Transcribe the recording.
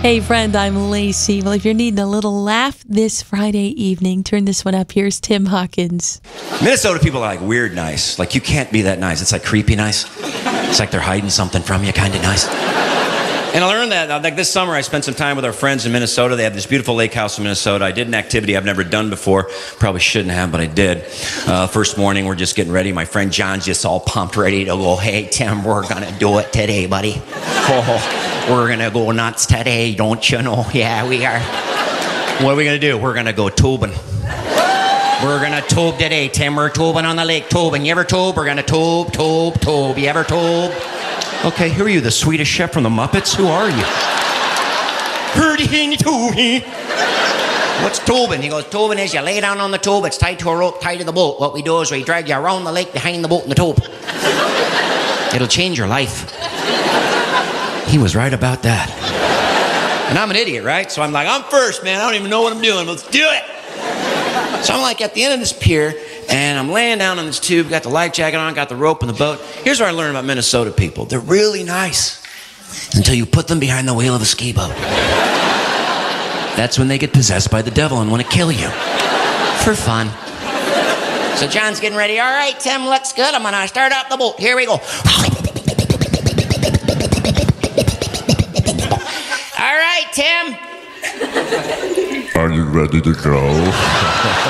Hey friend, I'm Lacey. Well, if you're needing a little laugh this Friday evening, turn this one up. Here's Tim Hawkins. Minnesota people are like weird nice. Like you can't be that nice. It's like creepy nice. It's like they're hiding something from you, kind of nice. And I learned that, like this summer, I spent some time with our friends in Minnesota. They have this beautiful lake house in Minnesota. I did an activity I've never done before. Probably shouldn't have, but I did. First morning, we're just getting ready. My friend John's just all pumped, ready to go. Hey, Tim, we're going to do it today, buddy. Oh, we're going to go nuts today, don't you know? Yeah, we are. What are we going to do? We're going to go tubing. We're going to tube today, Tim. We're tubing on the lake, tubing. You ever tube? We're going to tube. You ever tube? Okay, who are you, the Swedish chef from the Muppets? Who are you? What's tubing? He goes, tubing is you lay down on the tube, it's tied to a rope, tied to the boat. What we do is we drag you around the lake behind the boat in the tube. It'll change your life. He was right about that. And I'm an idiot, right? So I'm like, I'm first, man. I don't even know what I'm doing. Let's do it. So I'm like at the end of this pier, and I'm laying down on this tube, got the life jacket on, got the rope in the boat. Here's what I learned about Minnesota people. They're really nice until you put them behind the wheel of a ski boat. That's when they get possessed by the devil and want to kill you. For fun. So John's getting ready. All right, Tim, looks good. I'm going to start up the boat. Here we go. All right, Tim. Are you ready to go?